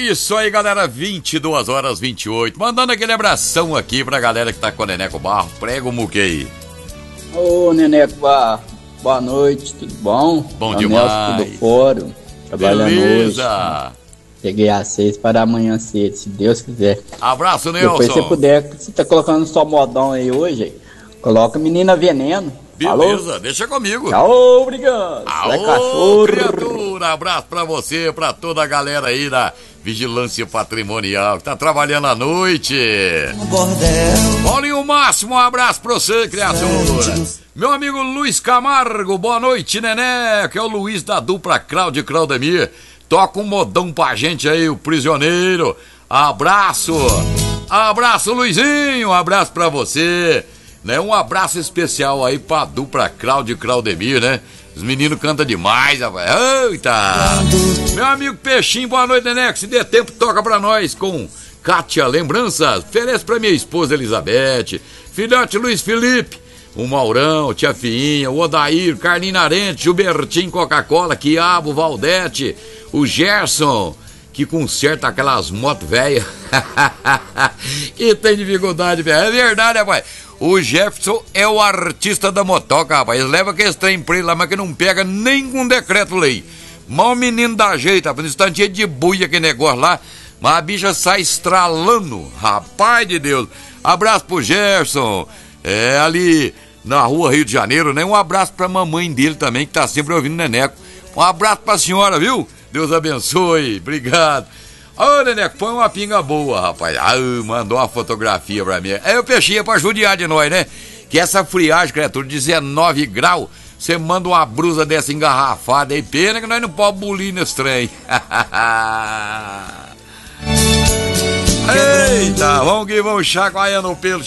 Isso aí, galera, 22h28. Mandando aquele abração aqui pra galera que tá com o Neneco Barros. Prega o muque aí. Ô, Neneco Barros, boa noite, tudo bom? Bom demais. Tudo fora, trabalhando hoje. Beleza. Cheguei às 6 para amanhã cedo, se Deus quiser. Abraço, Nelson. Depois, se puder, você tá colocando só modão aí hoje, coloca Menina Veneno. Beleza, falou? deixa comigo. Tchau, obrigado. Alô, criatura, abraço pra você, pra toda a galera aí da Vigilância Patrimonial, que tá trabalhando à noite. Paulinho Máximo, um abraço pra você, criatura. Meu amigo Luiz Camargo, boa noite, Nené, que é o Luiz da dupla Cláudio e Claudemir. Toca um modão pra gente aí, o Prisioneiro. Abraço. Abraço, Luizinho, um abraço pra você. Né? Um abraço especial aí pra dupla Cláudio e Claudemir, né? Os meninos cantam demais, rapaz. Eita! Meu amigo Peixinho, boa noite, Neneco. Se der tempo, toca pra nós com Kátia Lembranças. Oferece pra minha esposa Elizabeth, filhote Luiz Felipe, o Maurão, Tia Fiinha, o Odair, Carlinhos Arente, Gilbertinho Coca-Cola, Quiabo, Valdete, o Gerson, que conserta aquelas motos velhas. Que tem dificuldade, velho. É verdade, rapaz. O Jefferson é o artista da motoca, rapaz. Eles levam aquele trem pra ele lá, mas que não pega nem com decreto-lei. Mal o menino dá jeito, rapaz. Instantinho de buia aquele negócio lá, mas a bicha sai estralando. Rapaz de Deus. Abraço pro Jefferson. É ali na rua Rio de Janeiro, né? Um abraço pra mamãe dele também, que tá sempre ouvindo o Neneco. Um abraço pra senhora, viu? Deus abençoe. Obrigado. Ô, Neneco, põe uma pinga boa, rapaz. Mandou uma fotografia pra mim. É o peixinho pra judiar de nós, né? Que essa friagem, criatura, 19 graus, você manda uma brusa dessa engarrafada aí, pena que nós não podemos bulir nesse trem. Eita, vamos que vamos chacoalhando o pelo.